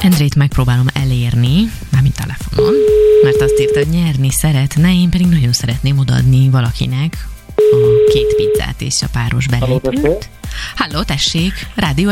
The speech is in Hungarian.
Endrét megpróbálom elérni, mármint telefonon, mert azt írta, hogy nyerni szeretne, én pedig nagyon szeretném odaadni valakinek a 2 pizzát és a páros belépőt. Halló, tessék, rádió